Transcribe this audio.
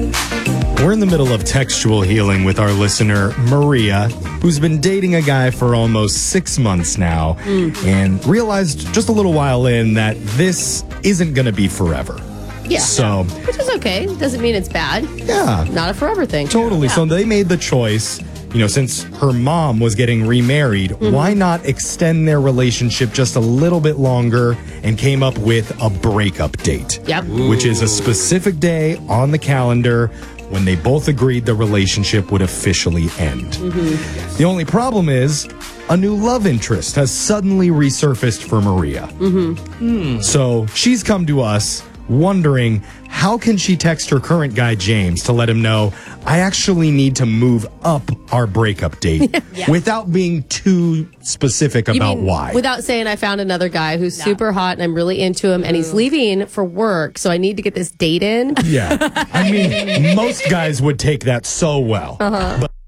We're in the middle of textual healing with our listener, Maria, who's been dating a guy for almost 6 months now and realized just a little while in that this isn't going to be forever. Yeah. So, which is okay. Doesn't mean it's bad. yeah. Not a forever thing. Totally. Yeah. So they made the choice, since her mom was getting remarried, why not extend their relationship just a little bit longer and came up with a breakup date. Yep. Which is a specific day on the calendar when they both agreed the relationship would officially end. The only problem is a new love interest has suddenly resurfaced for Maria. So she's come to us wondering, how can she text her current guy, James, to let him know, I actually need to move up our breakup date without being too specific about why. Without saying I found another guy who's super hot and I'm really into him and he's leaving for work, so I need to get this date in. Yeah. I mean, most guys would take that so well. But